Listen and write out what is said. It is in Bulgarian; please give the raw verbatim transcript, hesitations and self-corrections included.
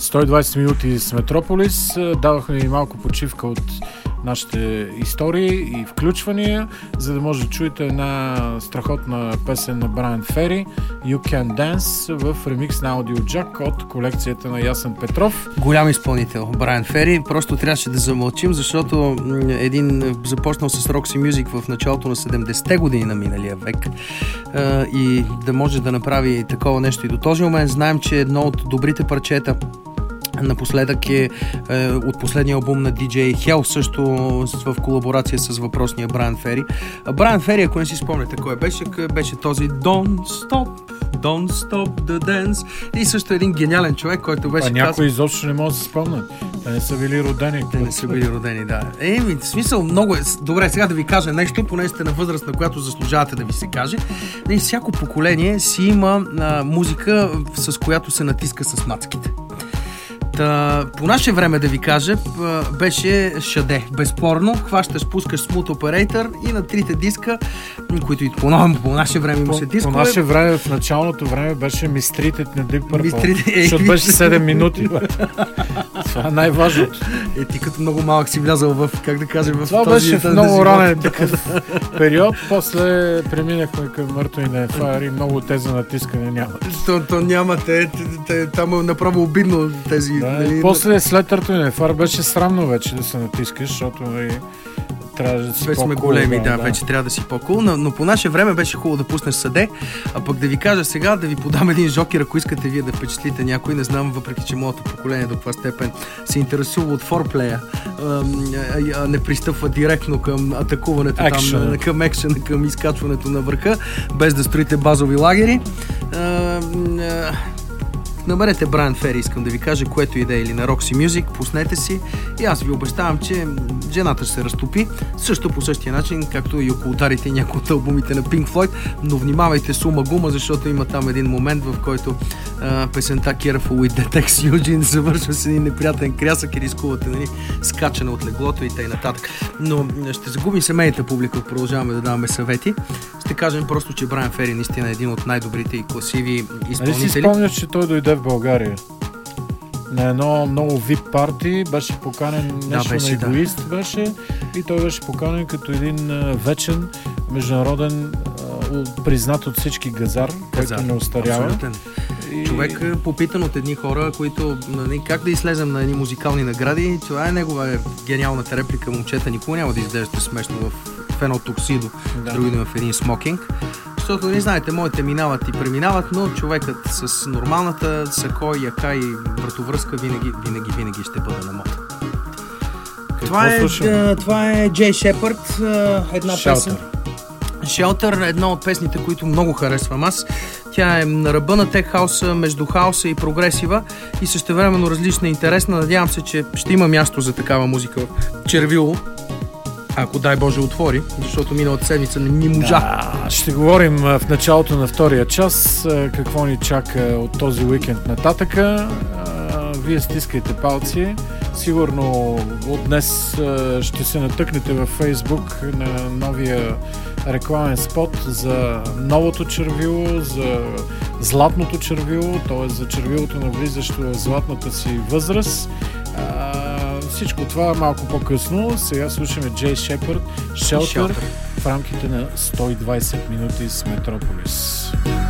сто и двайсет минути с Метрополис. Давахме и малко почивка от нашите истории и включвания, за да може да чуете една страхотна песен на Брайан Фери, You Can Dance, в ремикс на Audio Jack от колекцията на Ясен Петров. Голям изпълнител, Брайан Фери. Просто трябваше да замълчим, защото един започнал с Roxy Music в началото на седемдесетте години на миналия век и да може да направи такова нещо и до този момент. Знаем, че едно от добрите парчета напоследък е, е от последния албум на ди джей Hell, също в колаборация с въпросния Брайан Фери. Брайан Фери, ако не си спомняте кой беше, беше този Don't Stop, Don't Stop the Dance. И също един гениален човек, който беше... А някой казал... изобщо не може да се спомнят. Те не са били родени. Те не са били родени, да. Е, в смисъл много е... Добре, сега да ви кажа нещо, поне сте на възраст, на която заслужавате да ви се каже. И всяко поколение си има а, музика, с която се натиска с мацките. Та, по наше време, да ви кажа, беше Шаде. Безспорно, хващаш, пускаш Smooth Operator и на трите диска, които и по, по наше време имаше дискове. По наше време, в началното време беше Mistreated на Deep Purple, Mistreated, защото беше седем минути. Това е най-важното. Е, ти като много малък си влязал в, как да кажем, в това този... Това беше в много ранен такъв период. После преминахме към Мъртво и на Fire и много тези натискане няма. То, то няма, те, те, там е направо обидно тези... Да, нали, после след Мъртво и на Fire беше срамно вече да се натискаш, защото нали, трябва да си вече по-кул. Сме големи, да, да, да, вече трябва да си по-кул, но, но по наше време беше хубаво да пуснеш Съде, а пък да ви кажа сега, да ви подам един жокер, ако искате вие да впечатлите някой, не знам, въпреки че моето поколение до каква степен се интересува от форплея, а не пристъпва директно към атакуването Action. там, към екшена, към изкачването на върха, без да строите базови лагери. А, а, Намерете Брайан Фери, искам да ви кажа, което и да е, или на Roxy Music, пуснете си и аз ви обещавам, че жената ще се разтопи, също по същия начин, както и около ударите някои от албумите на Pink Floyd, но внимавайте с ума гума, защото има там един момент, в който а, песента Careful with the Tex Eugene завършва с един неприятен крясък и рискувате, нали, скачане от леглото и т.н. Но ще загубим семейната публика, продължаваме да даваме съвети. Ще кажем просто, че Брайан Фери наистина е един от най-добрите и класиви изпълнители. Нали си спомняш, че той дойде в България? На едно много вип парти беше поканен, нещо да, беше, на егоист да. беше и той беше поканен като един а, вечен международен а, признат от всички газар, газар който не остарява. И... Човек е попитан от едни хора, които нали, как да излезем на едни музикални награди. Това е негова е гениалната реплика: момчета, никога няма да изглеждате смешно в, в едно токсидо, да. Други в един смокинг. Защото, не знаете, моите минават и преминават, но човекът с нормалната сако, яка и вратовръзка винаги, винаги, винаги ще бъде на мода. Това е, това е Джей Шепард, една Shelter. песен. Shelter е една от песните, които много харесвам аз. Тя е на ръба на тех хауса, между хауса и прогресива и същевременно различна и интересна. Надявам се, че ще има място за такава музика в Червило, ако дай Боже отвори, защото миналата седмица не ми можа. Да, ще говорим в началото на втория час какво ни чака от този уикенд нататъка. Вие стискайте палци. Сигурно от днес ще се натъкнете във Фейсбук на новия рекламен спот за новото червило, за златното червило, т.е. за червилото навлизащо в златната си възраст. Всичко това малко по-късно. Сега слушаме Джей Шепард, Shelter, в рамките на сто и двайсет минути с Метрополис.